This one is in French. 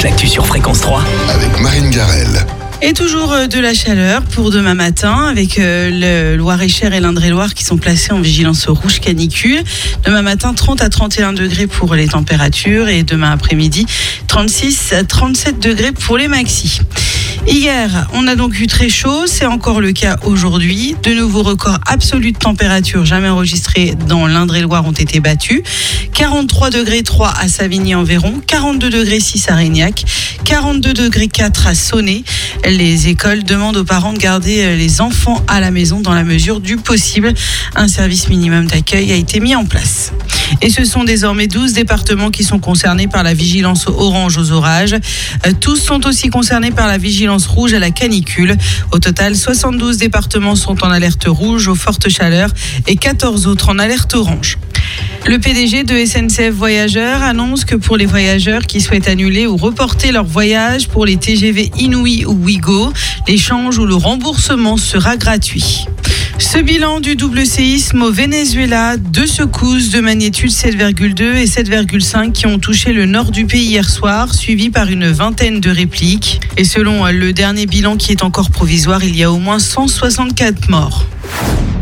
toute l'actu sur Fréquence 3. Avec Marine Garel. Et toujours de la chaleur pour demain matin avec le Loir-et-Cher et l'Indre-et-Loire qui sont placés en vigilance rouge canicule. Demain matin, 30 à 31 degrés pour les températures et demain après-midi, 36 à 37 degrés pour les maxis. Hier, on a donc eu très chaud, c'est encore le cas aujourd'hui. De nouveaux records absolus de température jamais enregistrés dans l'Indre-et-Loire ont été battus. 43 degrés 3 à Savigny-en-Véron, 42 degrés 6 à Régnac, 42 degrés 4 à Sonnay. Les écoles demandent aux parents de garder les enfants à la maison dans la mesure du possible. Un service minimum d'accueil a été mis en place. Et ce sont désormais 12 départements qui sont concernés par la vigilance orange aux orages. Tous sont aussi concernés par la vigilance rouge à la canicule. Au total, 72 départements sont en alerte rouge aux fortes chaleurs et 14 autres en alerte orange. Le PDG de SNCF Voyageurs annonce que pour les voyageurs qui souhaitent annuler ou reporter leur voyage pour les TGV Inouï ou Ouigo, l'échange ou le remboursement sera gratuit. Ce bilan du double séisme au Venezuela, 2 secousses de magnitude 7,2 et 7,5 qui ont touché le nord du pays hier soir, suivi par une vingtaine de répliques. Et selon le dernier bilan qui est encore provisoire, il y a au moins 164 morts.